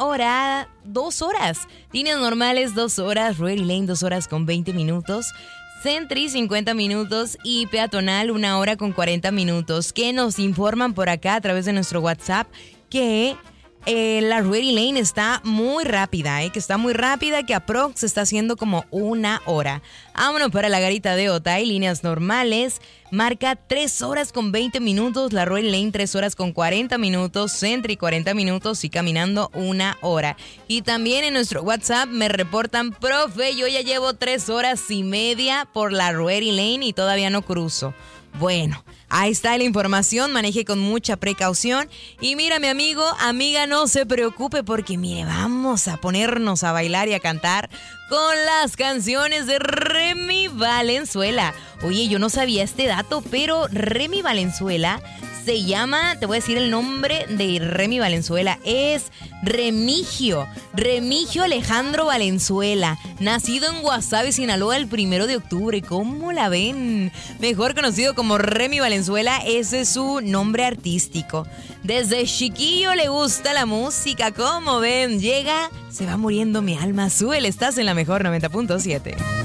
hora, 2 horas. Líneas normales, 2 horas. Ready Lane, 2 horas con 20 minutos. Sentry, 50 minutos. Y peatonal, 1 hora con 40 minutos. Que nos informan por acá a través de nuestro WhatsApp que la Ready Lane está muy rápida, que está muy rápida, que aprox está haciendo como 1 hora. Vámonos para la garita de Otay, líneas normales, marca 3 horas con 20 minutos, la Ready Lane 3 horas con 40 minutos, Sentry 40 minutos y caminando 1 hora. Y también en nuestro WhatsApp me reportan, profe, yo ya llevo 3 horas y media por la Ready Lane y todavía no cruzo. Bueno, ahí está la información, maneje con mucha precaución. Y mira, mi amigo, amiga, no se preocupe porque, mire, vamos a ponernos a bailar y a cantar con las canciones de Remy Valenzuela. Oye, yo no sabía este dato, pero Remy Valenzuela se llama, te voy a decir el nombre de Remy Valenzuela, es Remigio Alejandro Valenzuela, nacido en Guasave, Sinaloa, el 1 de octubre. ¿Cómo la ven? Mejor conocido como Remy Valenzuela, ese es su nombre artístico. Desde chiquillo le gusta la música, ¿cómo ven? Llega, se va muriendo mi alma, súbele, estás en la mejor 90.7.